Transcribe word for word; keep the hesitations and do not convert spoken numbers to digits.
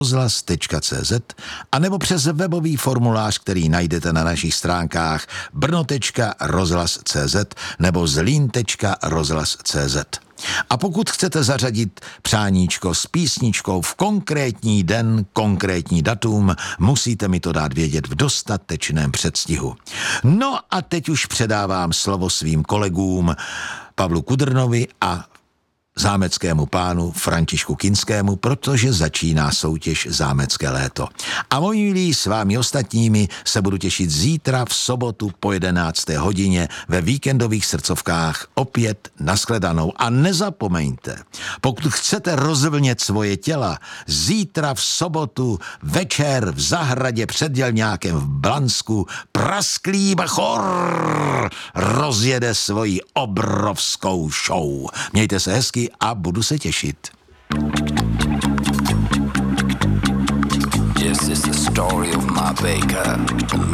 rozhlas tečka cé zet a nebo přes webový formulář, který najdete na našich stránkách brno tečka rozhlas tečka cé zet nebo zlín tečka rozhlas tečka cé zet. A pokud chcete zařadit přáníčko s písničkou v konkrétní den, konkrétní datum, musíte mi to dát vědět v dostatečném předstihu. No a teď už předávám slovo svým kolegům Pavlu Kudrnovi a zámeckému pánu Františku Kinskému, protože začíná soutěž Zámecké léto. A moji milí, s vámi ostatními se budu těšit zítra v sobotu po jedenácté hodině ve víkendových srdcovkách opět nashledanou. A nezapomeňte, pokud chcete rozvlnět svoje těla, zítra v sobotu večer v zahradě před Dělňákem v Blansku prasklý bachor rozjede svoji obrovskou show. Mějte se hezky a budu se těšit. This is the story of my baker.